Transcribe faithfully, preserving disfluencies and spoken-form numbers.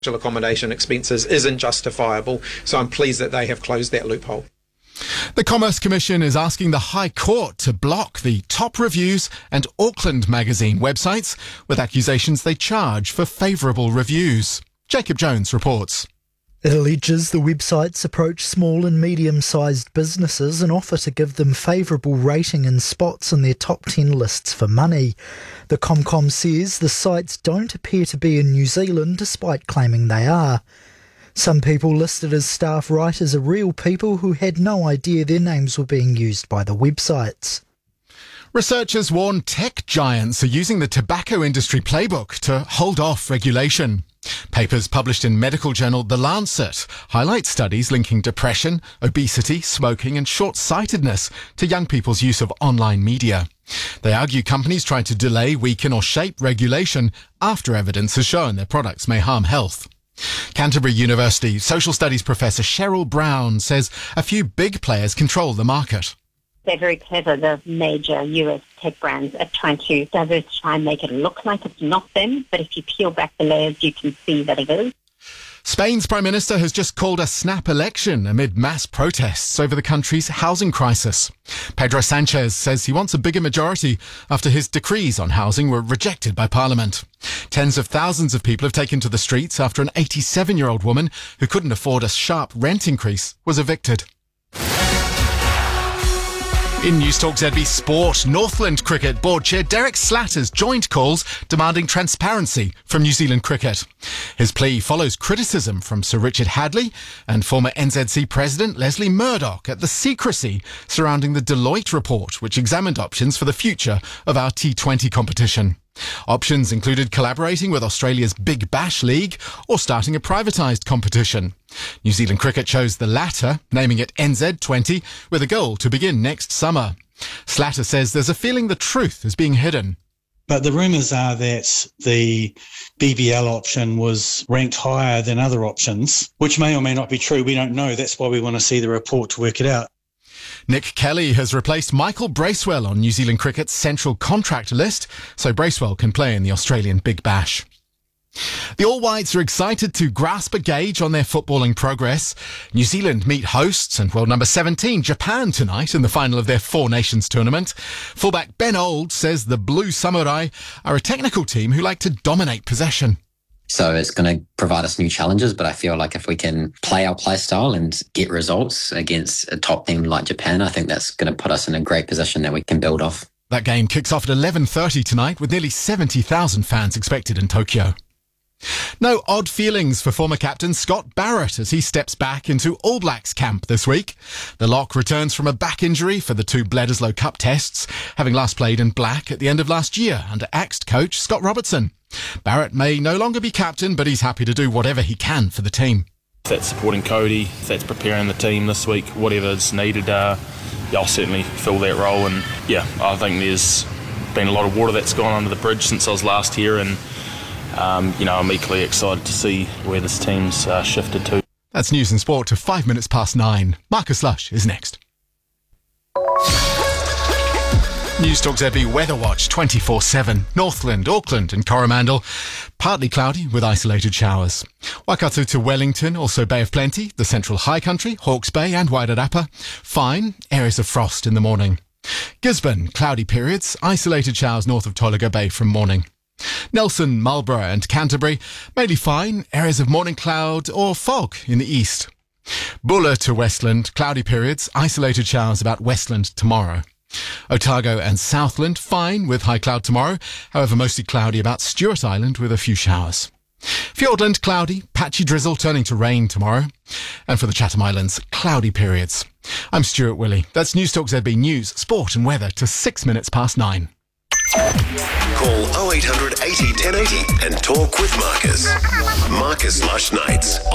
accommodation expenses isn't justifiable, so I'm pleased that they have closed that loophole. The Commerce Commission is asking the High Court to block the Top Reviews and Auckland Magazine websites with accusations they charge for favourable reviews. Jacob Jones reports. It alleges the websites approach small and medium-sized businesses and offer to give them favourable rating and spots in their top ten lists for money. The Comcom says the sites don't appear to be in New Zealand despite claiming they are. Some people listed as staff writers are real people who had no idea their names were being used by the websites. Researchers warn tech giants are using the tobacco industry playbook to hold off regulation. Papers published in medical journal The Lancet highlight studies linking depression, obesity, smoking and short-sightedness to young people's use of online media. They argue companies try to delay, weaken or shape regulation after evidence has shown their products may harm health. Canterbury University social studies professor Cheryl Brown says a few big players control the market. They're very clever, the major U S tech brands, at trying to diversify and make it look like it's not them, but if you peel back the layers, you can see that it is. Spain's Prime Minister has just called a snap election amid mass protests over the country's housing crisis. Pedro Sanchez says he wants a bigger majority after his decrees on housing were rejected by Parliament. Tens of thousands of people have taken to the streets after an eighty-seven-year-old woman who couldn't afford a sharp rent increase was evicted. In Newstalk Z B Sport, Northland Cricket Board Chair Derek Slatter's joined calls demanding transparency from New Zealand cricket. His plea follows criticism from Sir Richard Hadley and former N Z C President Leslie Murdoch at the secrecy surrounding the Deloitte report, which examined options for the future of our T twenty competition. Options included collaborating with Australia's Big Bash League or starting a privatised competition. New Zealand Cricket chose the latter, naming it N Z twenty, with a goal to begin next summer. Slatter says there's a feeling the truth is being hidden. But the rumours are that the B B L option was ranked higher than other options, which may or may not be true. We don't know. That's why we want to see the report to work it out. Nick Kelly has replaced Michael Bracewell on New Zealand Cricket's central contract list, so Bracewell can play in the Australian Big Bash. The All Whites are excited to grasp a gauge on their footballing progress. New Zealand meet hosts and world number seventeen, Japan, tonight in the final of their Four Nations tournament. Fullback Ben Old says the Blue Samurai are a technical team who like to dominate possession. So it's going to provide us new challenges, but I feel like if we can play our play style and get results against a top team like Japan, I think that's going to put us in a great position that we can build off. That game kicks off at eleven thirty tonight with nearly seventy thousand fans expected in Tokyo. No odd feelings for former captain Scott Barrett as he steps back into All Blacks camp this week. The lock returns from a back injury for the two Bledisloe Cup tests, having last played in black at the end of last year under axed coach Scott Robertson. Barrett may no longer be captain, but he's happy to do whatever he can for the team. If that's supporting Cody, if that's preparing the team this week, whatever's needed, uh, yeah, I'll certainly fill that role. And yeah, I think there's been a lot of water that's gone under the bridge since I was last here, and um, you know, I'm equally excited to see where this team's uh, shifted to. That's news and sport to five minutes past nine. Marcus Lush is next. Newstalk Z B Weather Watch twenty-four seven. Northland, Auckland and Coromandel. Partly cloudy with isolated showers. Waikato to Wellington, also Bay of Plenty, the Central High Country, Hawke's Bay and Wairarapa. Fine, areas of frost in the morning. Gisborne, cloudy periods, isolated showers north of Tolaga Bay from morning. Nelson, Marlborough and Canterbury, mainly fine, areas of morning cloud or fog in the east. Buller to Westland, cloudy periods, isolated showers about Westland tomorrow. Otago and Southland, fine with high cloud tomorrow, however mostly cloudy about Stewart Island with a few showers. Fiordland, cloudy, patchy drizzle turning to rain tomorrow. And for the Chatham Islands, cloudy periods. I'm Stuart Willey. That's Newstalk Z B News, Sport and Weather to six minutes past nine. Call oh eight hundred eighty ten eighty and talk with Marcus. Marcus Lush Nights